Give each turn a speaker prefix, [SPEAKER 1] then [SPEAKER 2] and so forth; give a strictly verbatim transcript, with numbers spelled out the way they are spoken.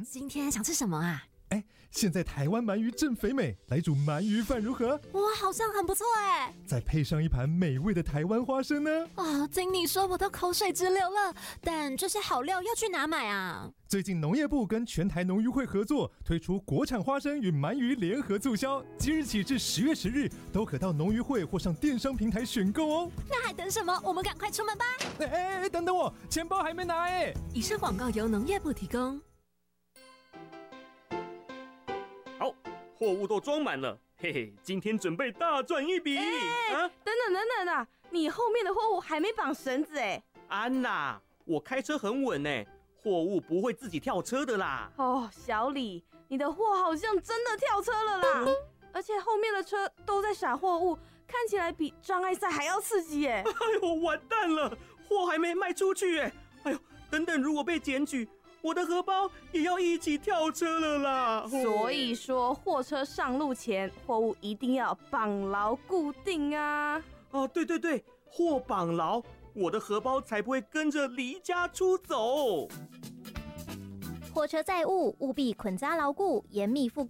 [SPEAKER 1] 今天想吃什么啊？
[SPEAKER 2] 哎，现在台湾鳗鱼正肥美，来煮鳗鱼饭如何？
[SPEAKER 1] 哇，好像很不错哎！
[SPEAKER 2] 再配上一盘美味的台湾花生呢？
[SPEAKER 1] 啊，听你说我都口水直流了。但这些好料要去哪买啊？
[SPEAKER 2] 最近农业部跟全台农渔会合作，推出国产花生与鳗鱼联合促销，即日起至十月十日，都可到农渔会或上电商平台选购哦。
[SPEAKER 1] 那还等什么？我们赶快出门吧！
[SPEAKER 2] 哎哎哎，等等我，钱包还没拿哎！
[SPEAKER 1] 以上广告由农业部提供。
[SPEAKER 3] 好，货物都装满了，嘿嘿，今天准备大赚一笔！
[SPEAKER 4] 哎、啊，等等等等啊，你后面的货物还没绑绳子哎！
[SPEAKER 3] 安娜，我开车很稳哎，货物不会自己跳车的啦。
[SPEAKER 4] 哦，小李，你的货好像真的跳车了啦！而且后面的车都在撒货物，看起来比障碍赛还要刺激哎！
[SPEAKER 3] 哎呦，完蛋了，货还没卖出去哎！哎呦，等等，如果被检举，我的荷包也要一起跳车了啦！
[SPEAKER 4] 所以说，货车上路前，货物一定要绑牢固定啊！
[SPEAKER 3] 哦，对对对，货绑牢，我的荷包才不会跟着离家出走。
[SPEAKER 5] 货车载物务必捆扎牢固，严密覆